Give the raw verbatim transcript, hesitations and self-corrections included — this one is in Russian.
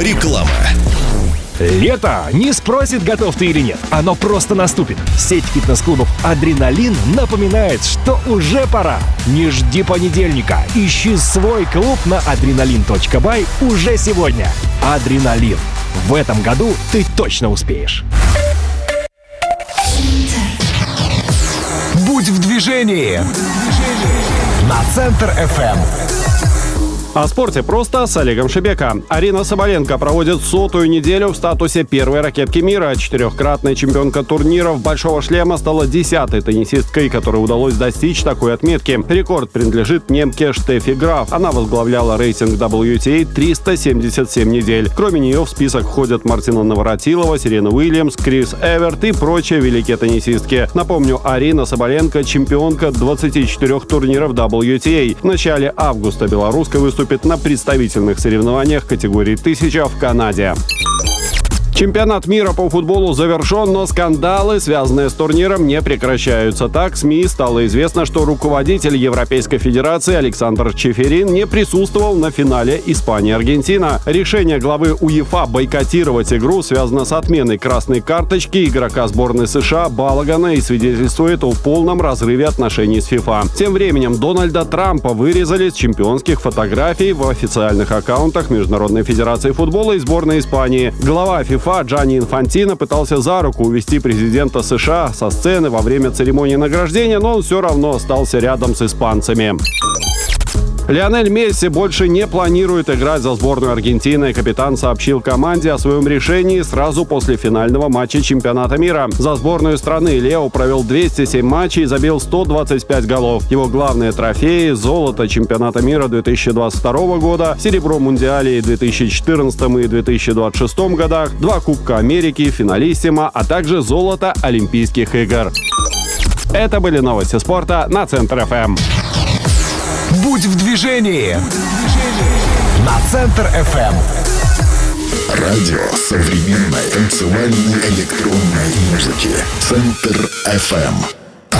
Реклама. Лето не спросит, готов ты или нет. Оно просто наступит. Сеть фитнес-клубов «Адреналин» напоминает, что уже пора. Не жди понедельника. Ищи свой клуб на адреналин точка бай уже сегодня. «Адреналин». В этом году ты точно успеешь. Будь в движении на Центр эф эм. О спорте просто с Олегом Шебека. Арина Соболенко проводит сотую неделю в статусе первой ракетки мира. Четырехкратная чемпионка турниров «Большого шлема» стала десятой теннисисткой, которой удалось достичь такой отметки. Рекорд принадлежит немке Штеффи Граф. Она возглавляла рейтинг дабл ю ти эй триста семьдесят семь недель. Кроме нее в список входят Мартина Навратилова, Серена Уильямс, Крис Эверт и прочие великие теннисистки. Напомню, Арина Соболенко – чемпионка двадцати четырёх турниров дабл ю ти эй. В начале августа белоруска выступит на представительных соревнованиях категории тысяча в Канаде. Чемпионат мира по футболу завершен, но скандалы, связанные с турниром, не прекращаются. Так, СМИ стало известно, что руководитель Европейской Федерации Александр Чеферин не присутствовал на финале Испания-Аргентина. Решение главы УЕФА бойкотировать игру связано с отменой красной карточки игрока сборной США Балагана и свидетельствует о полном разрыве отношений с ФИФА. Тем временем Дональда Трампа вырезали с чемпионских фотографий в официальных аккаунтах Международной Федерации футбола и сборной Испании. Глава ФИФА Джанни Инфантино пытался за руку увести президента США со сцены во время церемонии награждения, но он все равно остался рядом с испанцами. Лионель Месси больше не планирует играть за сборную Аргентины. Капитан сообщил команде о своем решении сразу после финального матча чемпионата мира. За сборную страны Лео провел двести семь матчей и забил сто двадцать пять голов. Его главные трофеи – золото чемпионата мира две тысячи двадцать второго года, серебро Мундиале две тысячи четырнадцатом и две тысячи двадцать шестом годах, два Кубка Америки, финалиссимо, а также золото Олимпийских игр. Это были новости спорта на Центр эф эм. Будь в движении на Центр эф эм. Радио современной танцевальной электронной музыки. Центр эф эм.